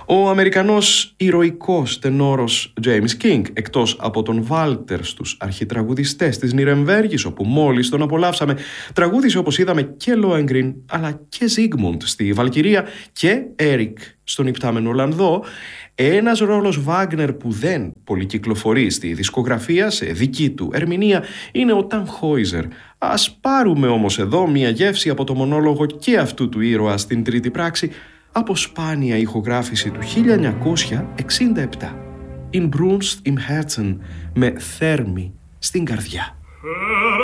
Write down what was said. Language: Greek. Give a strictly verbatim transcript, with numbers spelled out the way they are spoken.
Ο Αμερικανός ηρωικός τενόρος James King, εκτός από τον Βάλτερ στους αρχιτραγουδιστές της Νιρεμβέργης, όπου μόλις τον απολαύσαμε, τραγούδισε, όπως είδαμε, και Λόενγκριν αλλά και Ζίγμουντ στη Βαλκυρία και Έρικ στον υπτάμενο Ολλανδό. Ένας ρόλος Βάγνερ που δεν πολυκυκλοφορεί στη δισκογραφία σε δική του ερμηνεία είναι ο Τανχόιζερ. Ας πάρουμε όμως εδώ μια γεύση από το μονόλογο και αυτού του ήρωα στην τρίτη πράξη, από σπάνια ηχογράφηση του χίλια εννιακόσια εξήντα επτά. In Brunst im Herzen, με θέρμη στην καρδιά.